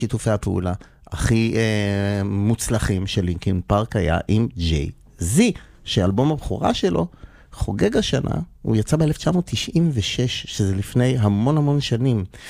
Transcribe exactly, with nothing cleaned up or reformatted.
שיתופי הפעולה הכי אה, מוצלחים של לינקין פארק היה עם ג'יי זי, שאלבום הבכורה שלו חוגג השנה, הוא יצא ב-אלף תשע מאות תשעים ושש, שזה לפני המון המון שנים.